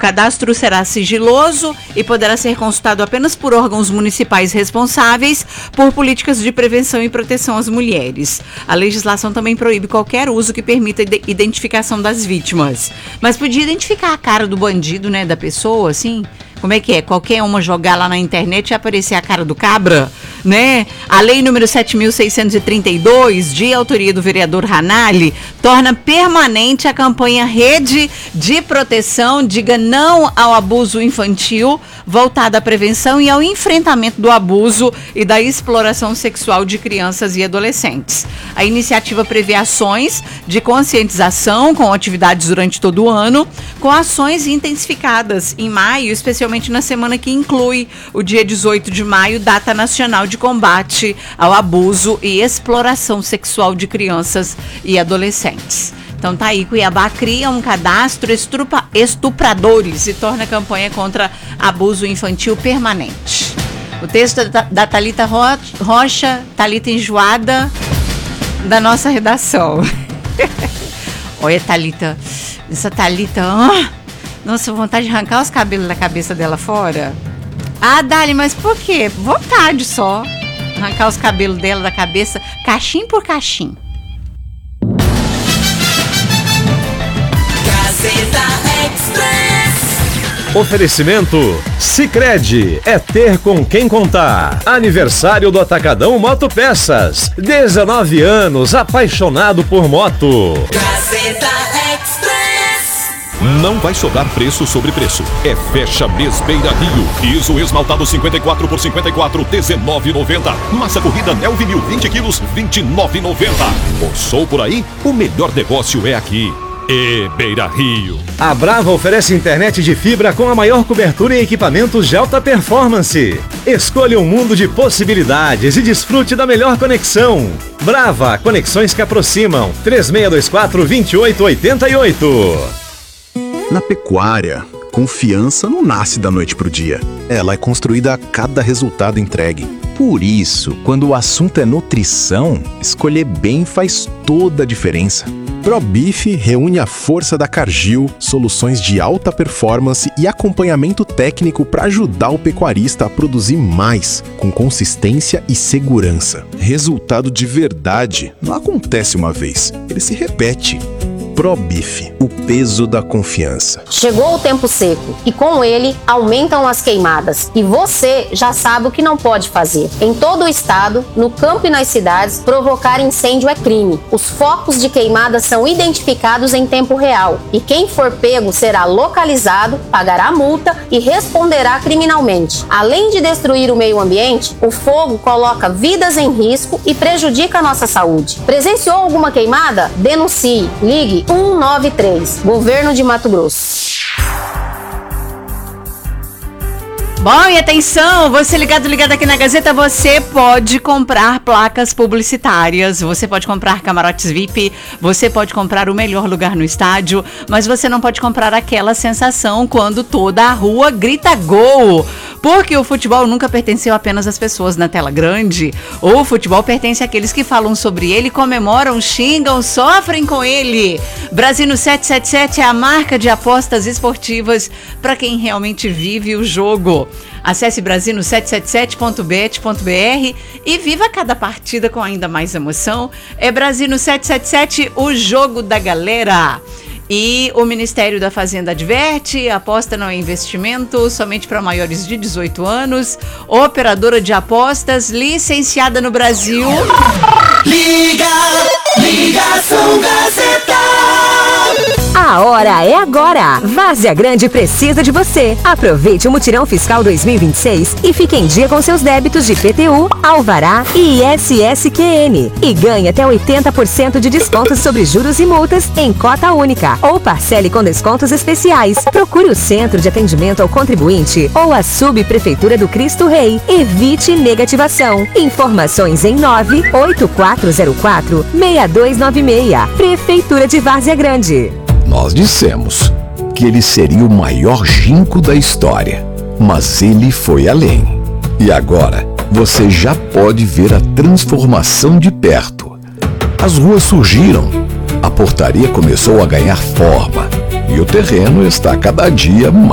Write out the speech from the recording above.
cadastro será sigiloso e poderá ser consultado apenas por órgãos municipais responsáveis por políticas de prevenção e proteção às mulheres. A legislação também proíbe qualquer uso que permita identificação das vítimas. Mas podia identificar a cara do bandido, né, da pessoa, assim? Como é que é? Qualquer uma jogar lá na internet e aparecer a cara do cabra, né? A lei número 7.632, de autoria do vereador Ranalli, torna permanente a campanha Rede de Proteção, diga não ao abuso infantil, voltada à prevenção e ao enfrentamento do abuso e da exploração sexual de crianças e adolescentes. A iniciativa prevê ações de conscientização com atividades durante todo o ano, com ações intensificadas em maio, especialmente na semana que inclui o dia 18 de maio, data nacional de combate ao abuso e exploração sexual de crianças e adolescentes. Então tá aí, Cuiabá cria um cadastro estupradores e torna a campanha contra abuso infantil permanente. O texto da Thalita Rocha, Thalita enjoada, da nossa redação. Olha, Thalita, essa Thalita, nossa, vontade de arrancar os cabelos da cabeça dela fora. Ah, Dali, mas por quê? Vontade só. Arrancar os cabelos dela da cabeça, cachim por cachim. Oferecimento Sicredi, é ter com quem contar. Aniversário do Atacadão Moto Peças. 19 anos, apaixonado por moto. Gazeta Express. Não vai sobrar preço sobre preço. É Fecha Mês Beira Rio. Piso esmaltado 54 por 54, R$19,90. Massa corrida Nelvinil 20 quilos, R$29,90. Passou por aí? O melhor negócio é aqui. E Beira Rio. A Brava oferece internet de fibra com a maior cobertura e equipamentos de alta performance. Escolha um mundo de possibilidades e desfrute da melhor conexão. Brava, conexões que aproximam. 3624-2888. Na pecuária, confiança não nasce da noite pro dia. Ela é construída a cada resultado entregue. Por isso, quando o assunto é nutrição, escolher bem faz toda a diferença. ProBeef reúne a força da Cargill, soluções de alta performance e acompanhamento técnico para ajudar o pecuarista a produzir mais, com consistência e segurança. Resultado de verdade não acontece uma vez, ele se repete. ProBeef, o peso da confiança. Chegou o tempo seco e com ele aumentam as queimadas. E você já sabe o que não pode fazer. Em todo o estado, no campo e nas cidades, provocar incêndio é crime. Os focos de queimada são identificados em tempo real e quem for pego será localizado, pagará multa e responderá criminalmente. Além de destruir o meio ambiente, o fogo coloca vidas em risco e prejudica a nossa saúde. Presenciou alguma queimada? Denuncie. Ligue 193, Governo de Mato Grosso. Bom, e atenção, você ligado aqui na Gazeta, você pode comprar placas publicitárias, você pode comprar camarotes VIP, você pode comprar o melhor lugar no estádio, mas você não pode comprar aquela sensação quando toda a rua grita gol, porque o futebol nunca pertenceu apenas às pessoas na tela grande, o futebol pertence àqueles que falam sobre ele, comemoram, xingam, sofrem com ele. Brasino 777 é a marca de apostas esportivas para quem realmente vive o jogo. Acesse brasino777.bet.br e viva cada partida com ainda mais emoção. É Brasino 777, o jogo da galera. E o Ministério da Fazenda adverte, aposta não é investimento, somente para maiores de 18 anos. Operadora de apostas, licenciada no Brasil. Ligação Gazeta. A hora é agora. Várzea Grande precisa de você. Aproveite o Mutirão Fiscal 2026 e fique em dia com seus débitos de IPTU, Alvará e ISSQN. E ganhe até 80% de descontos sobre juros e multas em cota única. Ou parcele com descontos especiais. Procure o Centro de Atendimento ao Contribuinte ou a Subprefeitura do Cristo Rei. Evite negativação. Informações em 98404-6296. Prefeitura de Várzea Grande. Nós dissemos que ele seria o maior ginkgo da história, mas ele foi além. E agora, você já pode ver a transformação de perto. As ruas surgiram, a portaria começou a ganhar forma e o terreno está cada dia